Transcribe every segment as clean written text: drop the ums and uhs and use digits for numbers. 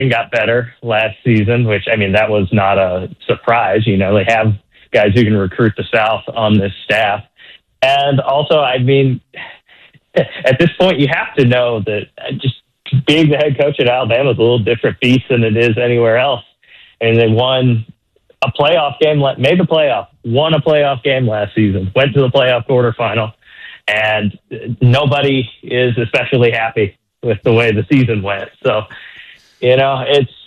got better last season, which, I mean, that was not a surprise. You know, they have guys who can recruit the South on this staff. And also, I mean, at this point, you have to know that just being the head coach at Alabama is a little different beast than it is anywhere else. And they won a playoff game, made the playoff, won a playoff game last season, went to the playoff quarterfinal, and nobody is especially happy with the way the season went. So, you know,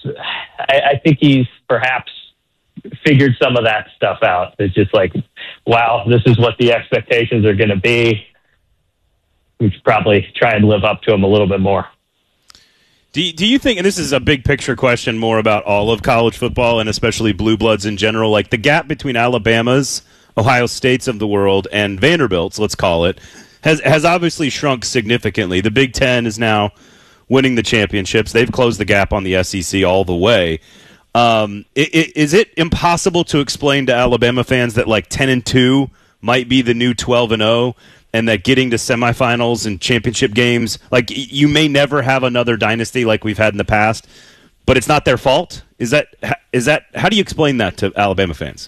I think he's perhaps figured some of that stuff out. It's just like, wow, this is what the expectations are going to be. We should probably try and live up to them a little bit more. Do you think, and this is a big picture question more about all of college football and especially blue bloods in general, like the gap between Alabama's, Ohio State's of the world and Vanderbilt's, let's call it, has obviously shrunk significantly. The Big Ten is now winning the championships. They've closed the gap on the SEC all the way. Is it impossible to explain to Alabama fans that like 10-2 might be the new 12-0? And that getting to semifinals and championship games, like you may never have another dynasty like we've had in the past, but it's not their fault? Is that how do you explain that to Alabama fans?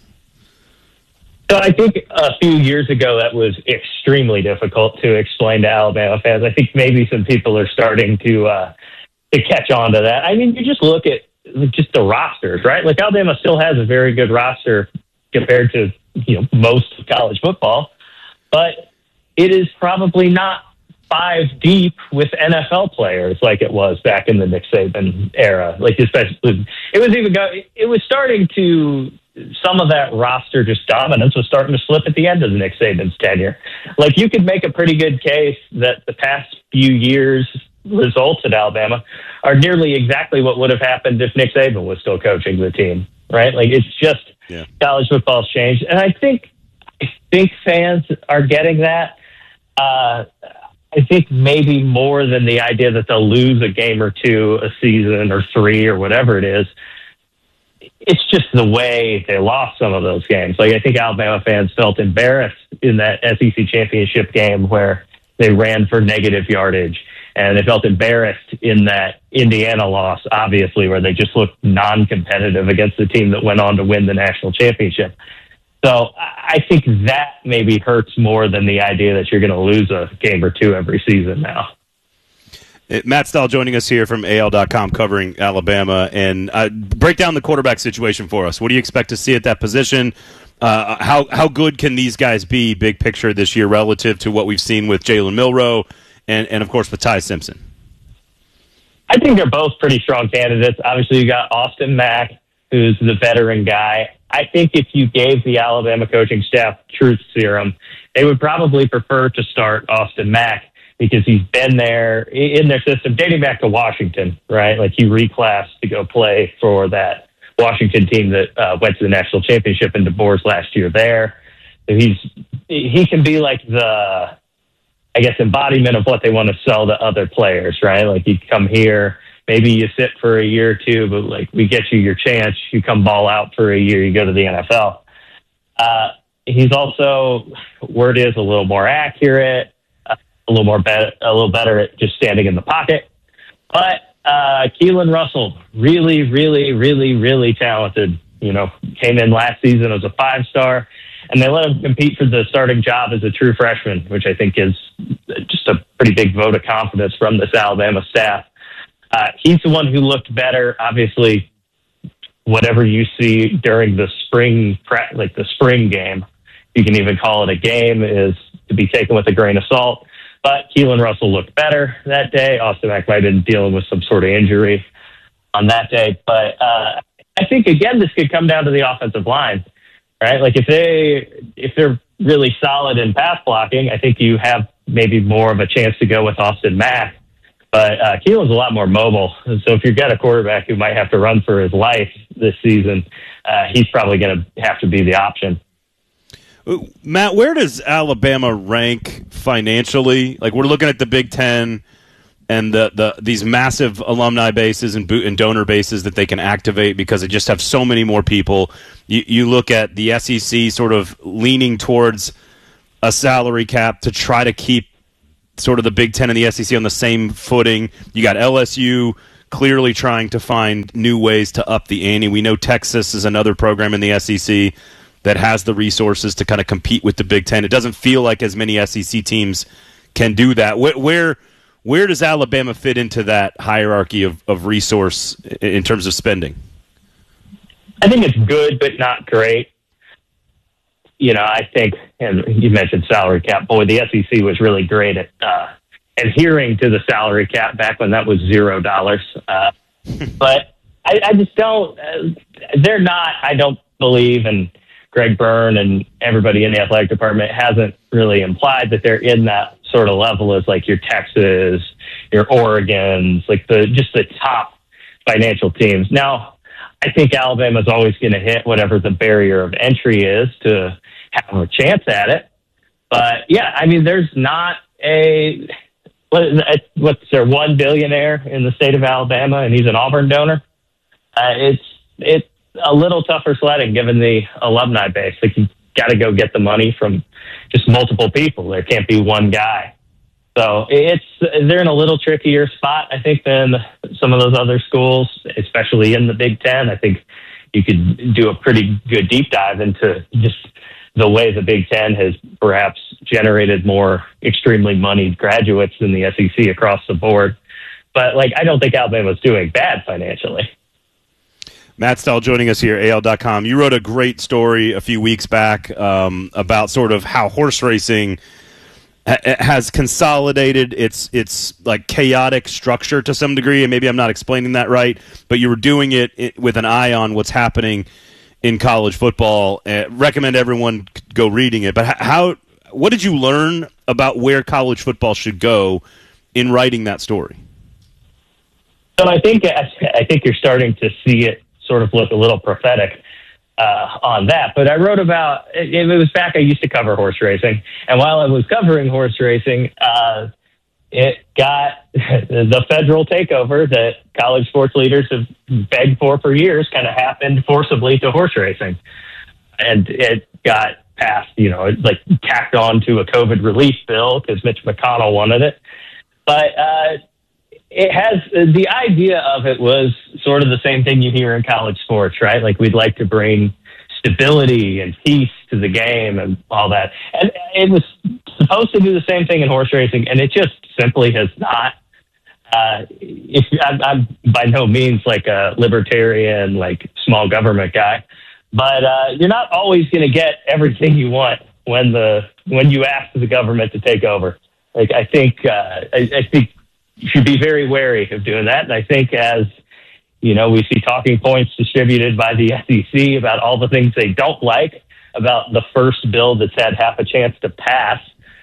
So I think a few years ago that was extremely difficult to explain to Alabama fans. I think maybe some people are starting to catch on to that. I mean, you just look at just the rosters, right? Like Alabama still has a very good roster compared to, you know, most of college football, but it is probably not 5 deep with NFL players like it was back in the Nick Saban era. Like especially, it was starting to, some of that roster just dominance was starting to slip at the end of the Nick Saban's tenure. Like you could make a pretty good case that the past few years' results at Alabama are nearly exactly what would have happened if Nick Saban was still coaching the team, right? Like it's just college football's changed. And I think fans are getting that. I think maybe more than the idea that they'll lose a game or two a season or 3 or whatever it is. It's just the way they lost some of those games. Like I think Alabama fans felt embarrassed in that SEC championship game where they ran for negative yardage, and they felt embarrassed in that Indiana loss, obviously, where they just looked non-competitive against the team that went on to win the national championship. So I think that maybe hurts more than the idea that you're going to lose a game or two every season now. Matt Stahl joining us here from AL.com covering Alabama. And break down the quarterback situation for us. What do you expect to see at that position? How good can these guys be, big picture, this year relative to what we've seen with Jalen Milroe and of course, with Ty Simpson? I think they're both pretty strong candidates. Obviously, you got Austin Mack, who's the veteran guy. I think if you gave the Alabama coaching staff truth serum, they would probably prefer to start Austin Mack because he's been there in their system dating back to Washington, right? Like he reclassed to go play for that Washington team that went to the national championship in DeBoer's last year there. So he can be like the, I guess, embodiment of what they want to sell to other players, right? Like you come here, maybe you sit for a year or two, but like we get you your chance. You come ball out for a year, you go to the NFL. He's also, word is, a little more accurate, a little better at just standing in the pocket. But Keelan Russell, really, really, really, really talented. You know, came in last season as a 5-star, and they let him compete for the starting job as a true freshman, which I think is just a pretty big vote of confidence from this Alabama staff. He's the one who looked better. Obviously, whatever you see during the spring, like the spring game, you can even call it a game, is to be taken with a grain of salt. But Keelan Russell looked better that day. Austin Mack might have been dealing with some sort of injury on that day. But I think, again, this could come down to the offensive line, right? Like if they're really solid in pass blocking, I think you have maybe more of a chance to go with Austin Mack. But Keelan's a lot more mobile. And so if you've got a quarterback who might have to run for his life this season, he's probably going to have to be the option. Matt, where does Alabama rank financially? Like, we're looking at the Big Ten and these massive alumni bases and donor bases that they can activate because they just have so many more people. You look at the SEC sort of leaning towards a salary cap to try to keep sort of the Big Ten and the SEC on the same footing. You got LSU clearly trying to find new ways to up the ante. We know Texas is another program in the SEC that has the resources to kind of compete with the Big Ten. It doesn't feel like as many SEC teams can do that. Where does Alabama fit into that hierarchy of resource in terms of spending? I think it's good, but not great. I think, and you mentioned salary cap. Boy, the SEC was really great at adhering to the salary cap back when that was $0. But I just don't. They're not. I don't believe, and Greg Byrne and everybody in the athletic department hasn't really implied that they're in that sort of level as like your Texas, your Oregons, like the top financial teams. Now, I think Alabama's always going to hit whatever the barrier of entry is to have a chance at it. But yeah, I mean, there's not what's there, one billionaire in the state of Alabama, and he's an Auburn donor. It's a little tougher sledding given the alumni base. Like, you got to go get the money from just multiple people. There can't be one guy. So they're in a little trickier spot, I think, than some of those other schools, especially in the Big Ten. I think you could do a pretty good deep dive into just the way the Big Ten has perhaps generated more extremely moneyed graduates than the SEC across the board. But I don't think Alabama's doing bad financially. Matt Stahl joining us here, AL.com. You wrote a great story a few weeks back about sort of how horse racing has consolidated its like chaotic structure to some degree, and maybe I'm not explaining that right, but you were doing it with an eye on what's happening in college football. Recommend everyone go reading it. But what did you learn about where college football should go in writing that story? So I think you're starting to see it sort of look a little prophetic on that. But I wrote about it was back. I used to cover horse racing, and while I was covering horse racing, it got the federal takeover that college sports leaders have begged for years. Kind of happened forcibly to horse racing, and it got passed. Tacked on to a COVID relief bill because Mitch McConnell wanted it, but. It has the idea of it was sort of the same thing you hear in college sports, right? Like, we'd like to bring stability and peace to the game and all that. And it was supposed to do the same thing in horse racing, and it just simply has not. I'm by no means like a libertarian, like small government guy, but you're not always going to get everything you want when you ask the government to take over. Like, I think you should be very wary of doing that. And I think as, we see talking points distributed by the SEC about all the things they don't like about the first bill that's had half a chance to pass,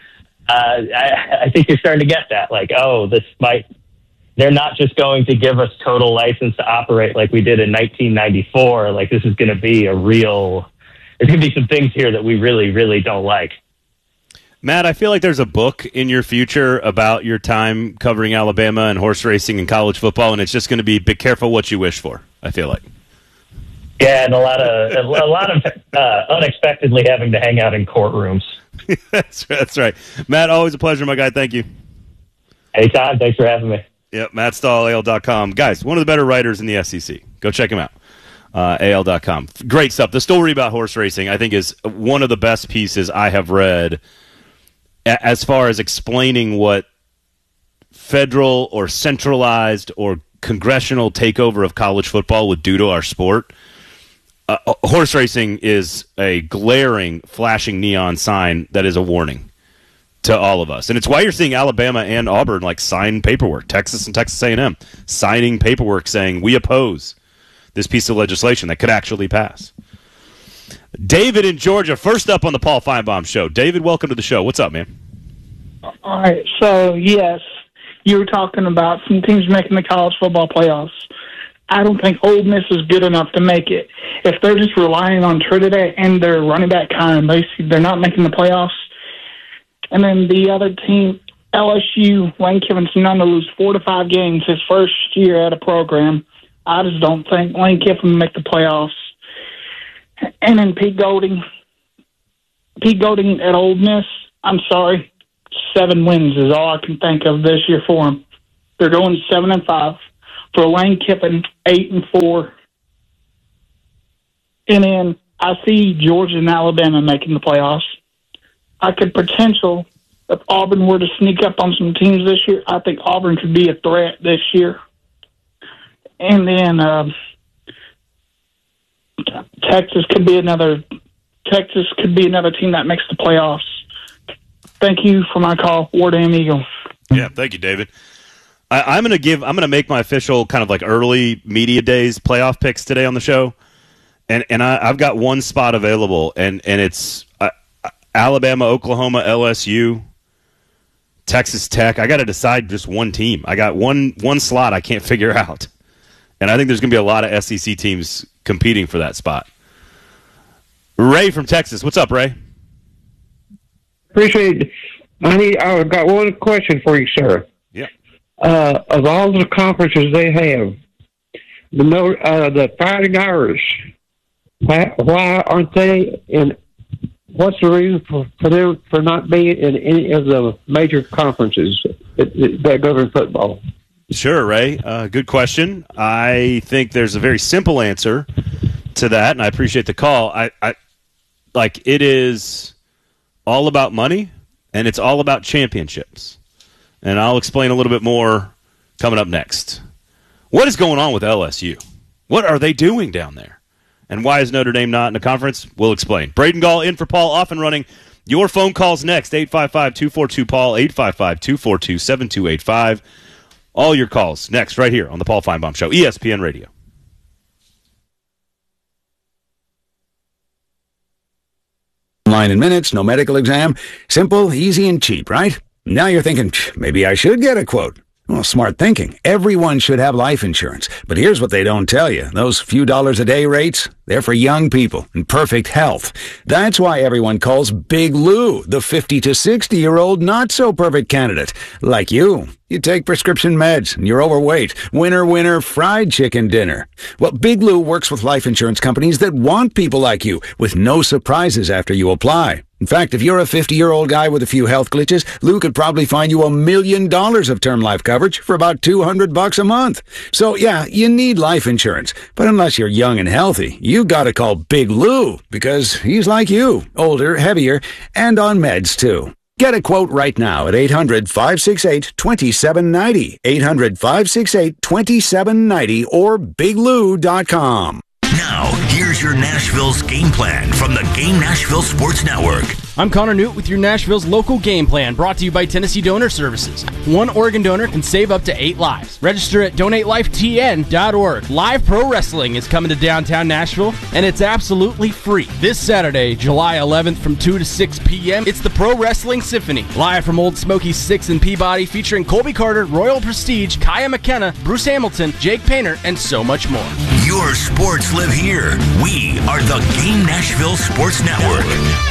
I think you're starting to get that. Like, they're not just going to give us total license to operate like we did in 1994. Like, this is going to be there's going to be some things here that we really, really don't like. Matt, I feel like there's a book in your future about your time covering Alabama and horse racing and college football, and it's just going to be careful what you wish for, I feel like. Yeah, and a lot of unexpectedly having to hang out in courtrooms. That's right. Matt, always a pleasure, my guy. Thank you. Anytime. Thanks for having me. Yep, Matt Stahl, AL.com. Guys, one of the better writers in the SEC. Go check him out. AL.com. Great stuff. The story about horse racing, I think, is one of the best pieces I have read as far as explaining what federal or centralized or congressional takeover of college football would do to our sport. Horse racing is a glaring, flashing neon sign that is a warning to all of us. And it's why you're seeing Alabama and Auburn sign paperwork, Texas and Texas A&M signing paperwork saying we oppose this piece of legislation that could actually pass. David in Georgia, first up on the Paul Feinbaum Show. David, welcome to the show. What's up, man? All right, so, yes, you were talking about some teams making the college football playoffs. I don't think Ole Miss is good enough to make it. If they're just relying on Trinidad and their running back, Kyron Lacey, they're not making the playoffs. And then the other team, LSU, Lane Kiffin's known to lose 4 to 5 games his first year at a program. I just don't think Lane Kiffin will make the playoffs. And then Pete Golding at Ole Miss, I'm sorry, 7 wins is all I can think of this year for him. They're going 7-5. for Lane Kiffin 8-4. And then I see Georgia and Alabama making the playoffs. I could potential, if Auburn were to sneak up on some teams this year, I think Auburn could be a threat this year. And then Texas could be another team that makes the playoffs. Thank you for my call, War Damn Eagle. Yeah, thank you, David. I'm gonna make my official kind of like early media days playoff picks today on the show, and I've got one spot available, and it's Alabama, Oklahoma, LSU, Texas Tech. I got to decide just one team. I got one slot I can't figure out, and I think there's gonna be a lot of SEC teams competing for that spot. Ray from Texas, what's up, Ray? Appreciate it. I've got one question for you, sir. Yeah. Of all the conferences they have, the Fighting Irish, why aren't they in? What's the reason for them for not being in any of the major conferences that govern football? Sure, Ray. Good question. I think there's a very simple answer to that, and I appreciate the call. I like it is all about money, and it's all about championships. And I'll explain a little bit more coming up next. What is going on with LSU? What are they doing down there? And why is Notre Dame not in the conference? We'll explain. Braden Gall in for Paul, off and running. Your phone calls next, 855-242-PAUL, 855-242-7285. All your calls next right here on the Paul Feinbaum Show, ESPN Radio. Line in minutes, no medical exam. Simple, easy, and cheap, right? Now you're thinking, maybe I should get a quote. Well, smart thinking. Everyone should have life insurance. But here's what they don't tell you. Those few dollars a day rates, they're for young people in perfect health. That's why everyone calls Big Lou the 50 to 60-year-old not-so-perfect candidate. Like you. You take prescription meds, and you're overweight. Winner, winner, fried chicken dinner. Well, Big Lou works with life insurance companies that want people like you, with no surprises after you apply. In fact, if you're a 50-year-old guy with a few health glitches, Lou could probably find you $1 million of term life coverage for about $200 a month. So, yeah, you need life insurance. But unless you're young and healthy, you gotta call Big Lou, because he's like you, older, heavier, and on meds, too. Get a quote right now at 800-568-2790, 800-568-2790, or biglou.com. Now, here's your Nashville's game plan from the Game Nashville Sports Network. I'm Connor Newt with your Nashville's local game plan, brought to you by Tennessee Donor Services. One Oregon donor can save up to 8 lives. Register at donatelifetn.org. Live pro wrestling is coming to downtown Nashville, and it's absolutely free. This Saturday, July 11th from 2 to 6 p.m., it's the Pro Wrestling Symphony. Live from Old Smoky 6 in Peabody, featuring Colby Carter, Royal Prestige, Kaya McKenna, Bruce Hamilton, Jake Painter, and so much more. Your sports live here. We are the Game Nashville Sports Network.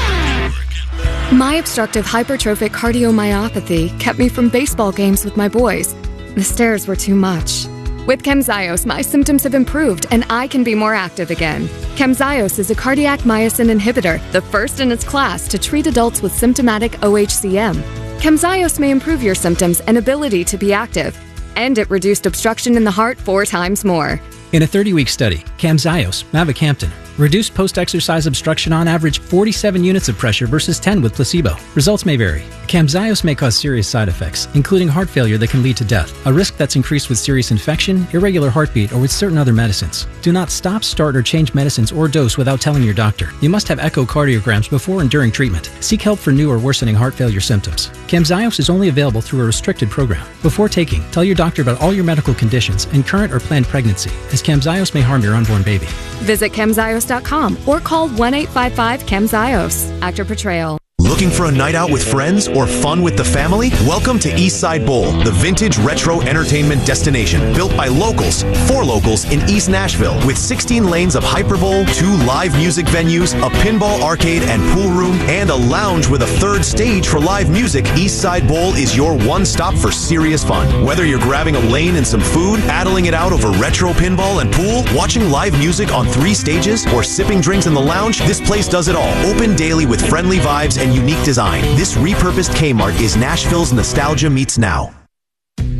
My obstructive hypertrophic cardiomyopathy kept me from baseball games with my boys. The stairs were too much. With Camzyos, my symptoms have improved and I can be more active again. Camzyos is a cardiac myosin inhibitor, the first in its class to treat adults with symptomatic OHCM. Camzyos may improve your symptoms and ability to be active, and it reduced obstruction in the heart 4 times more. In a 30-week study, Camzyos, mavacamten, reduced post-exercise obstruction on average 47 units of pressure versus 10 with placebo. Results may vary. Camzyos may cause serious side effects, including heart failure that can lead to death, a risk that's increased with serious infection, irregular heartbeat, or with certain other medicines. Do not stop, start, or change medicines or dose without telling your doctor. You must have echocardiograms before and during treatment. Seek help for new or worsening heart failure symptoms. Camzyos is only available through a restricted program. Before taking, tell your doctor about all your medical conditions and current or planned pregnancy, as Camzyos may harm your unborn baby. Visit Camzyos.com or call 1-855-CAMZYOS. Actor Portrayal. Looking for a night out with friends or fun with the family? Welcome to Eastside Bowl, the vintage retro entertainment destination built by locals, for locals in East Nashville, with 16 lanes of hyperbowl, 2 live music venues, a pinball arcade and pool room, and a lounge with a 3rd stage for live music. Eastside Bowl is your one stop for serious fun. Whether you're grabbing a lane and some food, battling it out over retro pinball and pool, watching live music on 3 stages, or sipping drinks in the lounge, this place does it all. Open daily with friendly vibes and unique design. This repurposed Kmart is Nashville's nostalgia meets now.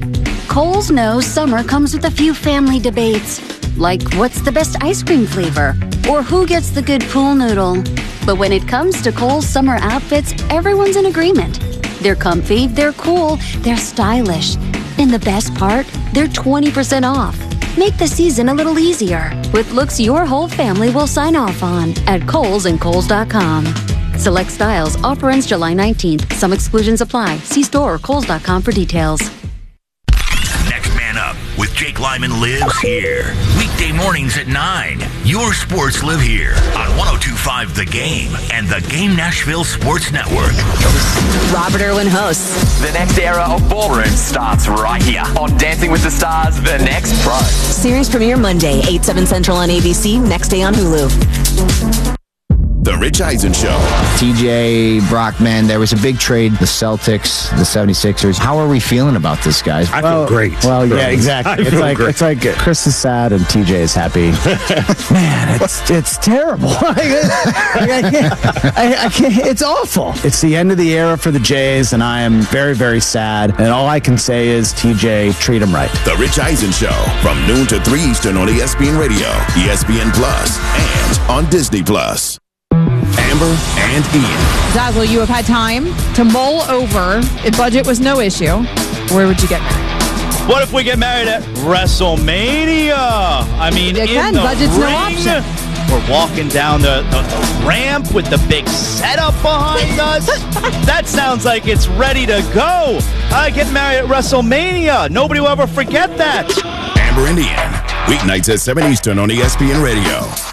Kohl's knows summer comes with a few family debates, like what's the best ice cream flavor or who gets the good pool noodle. But when it comes to Kohl's summer outfits, everyone's in agreement. They're comfy, they're cool, they're stylish. And the best part, they're 20% off. Make the season a little easier with looks your whole family will sign off on at Kohl's and Kohl's.com. Select styles. Offer ends July 19th. Some exclusions apply. See store or Kohl's.com for details. Next Man Up with Jake Lyman lives here. Weekday mornings at 9. Your sports live here on 102.5 The Game and the Game Nashville Sports Network. Robert Irwin hosts. The next era of ballroom starts right here on Dancing with the Stars, The Next Pro. Series premiere Monday, 8, 7 Central on ABC, next day on Hulu. The Rich Eisen Show. TJ, Brockman, there was a big trade. The Celtics, the 76ers. How are we feeling about this, guys? I feel great. Well, yeah, exactly. It's like Chris is sad and TJ is happy. Man, it's terrible. I can't, it's awful. It's the end of the era for the Jays, and I am very, very sad. And all I can say is, TJ, treat them right. The Rich Eisen Show from noon to 3 Eastern on ESPN Radio, ESPN Plus, and on Disney Plus. Amber and Ian. Zazzle, you have had time to mull over. If budget was no issue, where would you get married? What if we get married at WrestleMania? I mean, Again, budget's no option. We're walking down the ramp with the big setup behind us. That sounds like it's ready to go. I get married at WrestleMania. Nobody will ever forget that. Amber and Ian. Weeknights at 7 Eastern on ESPN Radio.